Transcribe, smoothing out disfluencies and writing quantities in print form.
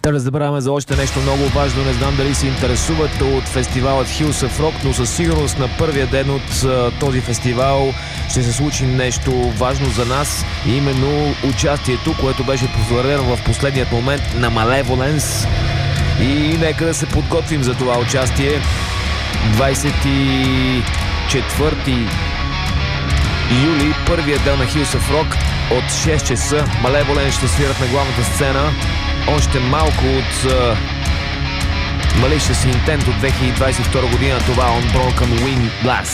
Да разбираме за още нещо много важно. Не знам дали се интересувате от фестивалът Hills of Rock, но със сигурност на първия ден от този фестивал ще се случи нещо важно за нас. Именно участието, което беше потвърдено в последният момент на Malevolence. И нека да се подготвим за това участие. 24 юли, първия ден на Hills of Rock от 6 часа. Malevolence ще свират на главната сцена. Още малко от Malicious Intent от 2022 година. Това On Broken Wind Blast.